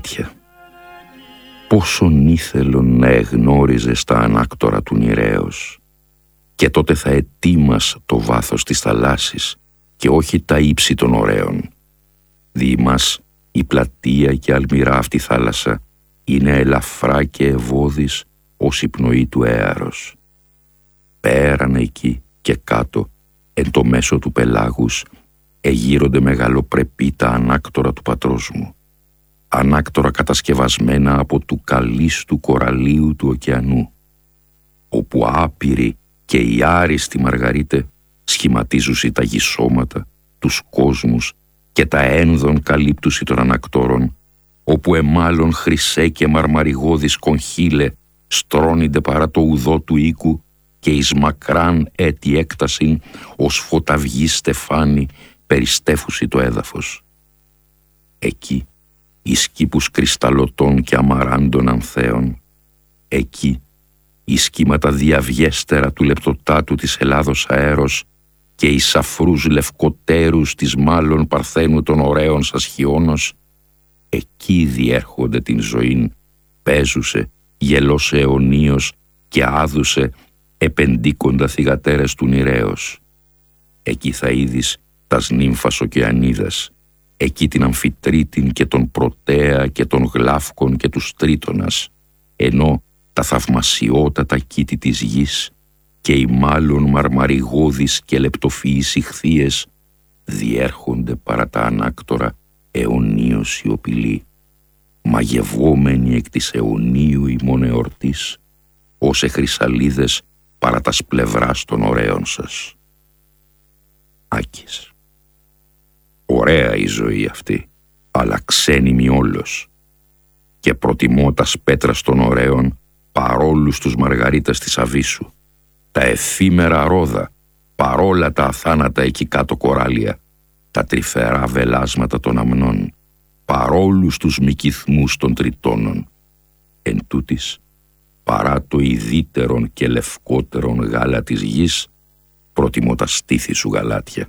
Γαλάτια. Πόσον ήθελον να εγνώριζες τα ανάκτορα του Νηρέως, και τότε θα ετοίμας το βάθος της θαλάσσης και όχι τα ύψη των ωραίων. Δι' μας η πλατεία και αλμυρά αυτή θάλασσα είναι ελαφρά και ευώδης ως η πνοή του έαρος. Πέραν εκεί και κάτω, εν το μέσο του πελάγους, εγείρονται μεγαλοπρεπή τα ανάκτορα του πατρός μου, ανάκτορα κατασκευασμένα από του καλύστου κοραλίου του ωκεανού, όπου άπειροι και οι άριστοι Μαργαρίτε σχηματίζουσι τα γυσώματα, τους κόσμους και τα ένδον καλύπτουσι των ανακτόρων, όπου εμάλλον χρυσέ και μαρμαριγώδης κονχύλε στρώνονται παρά το ουδό του οίκου και εις μακράν έτη έκτασιν ως φωταυγή στεφάνι περιστέφουσι το έδαφος. Εκεί εις κήπους κρυσταλλωτών και αμαράντων ανθέων, εκεί οι σχήματα διαβιέστερα του λεπτοτάτου της Ελλάδος αέρος και οι σαφρούς λευκοτέρους της μάλλον παρθένου των ωραίων σας χιόνος, εκεί διέρχονται την ζωήν, παίζουσε, γελώσε αιωνίως και άδουσε επεντίκοντα θυγατέρες του Νηρέως. Εκεί θα είδεις τας νύμφας ωκεανίδας, εκεί την Αμφιτρίτην και τον Πρωτέα και τον Γλάφκον και τους Τρίτονας, ενώ τα θαυμασιότατα κήτη της γης και οι μάλλον μαρμαριγώδεις και λεπτοφυείς ηχθείες διέρχονται παρά τα ανάκτορα αιωνίως σιωπηλοί, μαγευόμενοι εκ της αιωνίου ημών εορτής, ως χρυσαλίδες παρά τας πλευράς των ωραίων σας. Άκης. Ωραία η ζωή αυτή, αλλά ξένιμη όλος, και προτιμώ τας πέτρας των ωραίων παρόλους τους Μαργαρίτας της Αβύσσου, τα εφήμερα ρόδα, παρόλα τα αθάνατα εκεί κάτω κοράλια, τα τρυφερά βελάσματα των αμνών, παρόλους τους μικυθμούς των τριτώνων. Εν τούτης, παρά το ιδίτερον και λευκότερον γάλα της γης, προτιμώ τα στήθη σου Γαλάτια.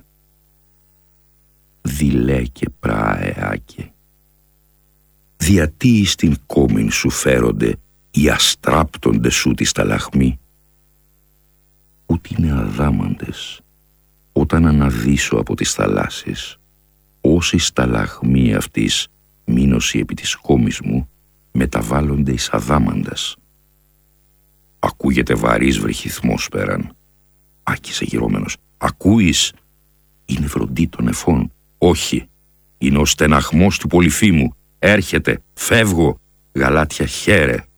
Δειλέ και πράε Άκη, διατί εις την κόμην σου φέρονται οι αστράπτοντες σου τη σταλαχμή, ούτε είναι αδάμαντες όταν αναδύσω από τις θαλάσσης, όσοι σταλαχμοί αυτής μείνωση επί της κόμης μου μεταβάλλονται εις αδάμαντας. Ακούγεται βαρύς βρυχυθμός πέραν. Άκησε γυρώμενος. Ακούεις? Είναι βροντί των εφών. Όχι, είναι ο στεναχμός του Πολυφήμου. Έρχεται, φεύγω. Γαλάτια χαίρε.